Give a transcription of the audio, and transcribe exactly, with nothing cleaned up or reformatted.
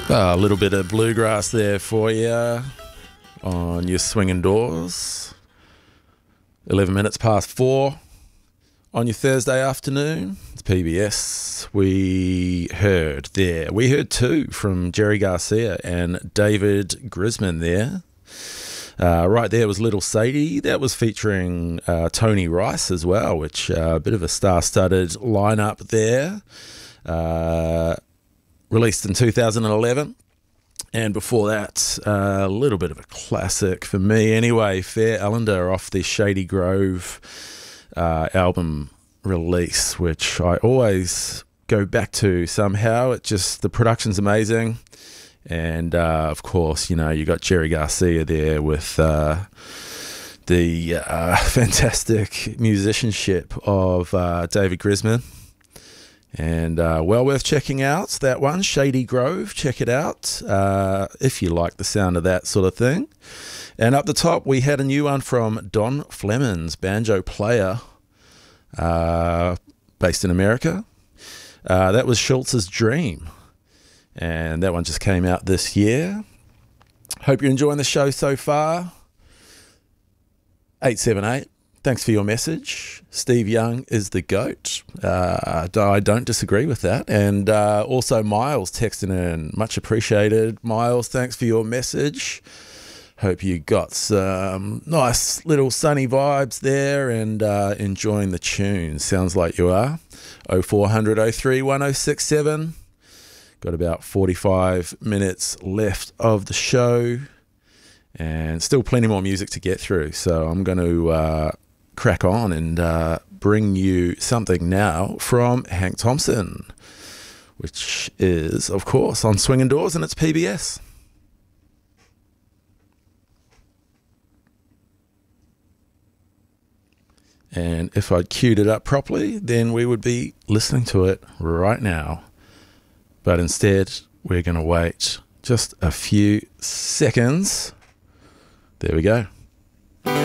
A little bit of bluegrass there for you on your swinging doors. eleven minutes past four on your Thursday afternoon. It's P B S. We heard there. We heard two from Jerry Garcia and David Grisman there. Uh, right there was Little Sadie. That was featuring uh, Tony Rice as well, which uh, a bit of a star-studded lineup there. Uh, released in two thousand eleven. And before that, uh, a little bit of a classic for me anyway, Fair Ellender off the Shady Grove uh, album release, which I always go back to somehow. It just, the production's amazing. And uh, of course, you know, you got Jerry Garcia there with uh, the uh, fantastic musicianship of uh, David Grisman. And uh, well worth checking out, that one, Shady Grove. Check it out uh, if you like the sound of that sort of thing. And up the top, we had a new one from Don Flemons, banjo player uh, based in America. Uh, that was Schultz's Dream. And that one just came out this year. Hope you're enjoying the show so far. eight seven eight. Thanks for your message. Steve Young is the GOAT. Uh, I don't disagree with that. And uh, also Miles texting in. Much appreciated. Miles, thanks for your message. Hope you got some nice little sunny vibes there and uh, enjoying the tune. Sounds like you are. oh four hundred oh three one oh six seven. Got about forty-five minutes left of the show. And still plenty more music to get through. So I'm going to... Uh, crack on and uh, bring you something now from Hank Thompson, which is, of course, on Swinging Doors, and it's P B S. And if I'd queued it up properly, then we would be listening to it right now. But instead, we're going to wait just a few seconds. There we go.